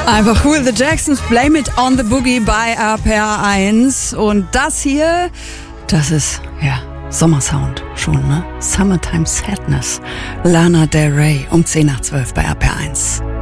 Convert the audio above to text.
Einfach cool, The Jacksons, Blame It on the Boogie bei RPR 1. Und das hier, das ist, ja, Sommersound schon, ne? Summertime Sadness. Lana Del Rey um 10 nach 12 bei RPR 1.